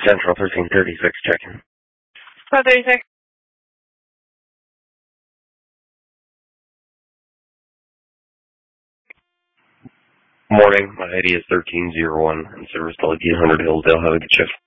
Central 1336, check-in. 1236. Morning, my ID is 1301 in service to 1800 Hillsdale. Have a good shift.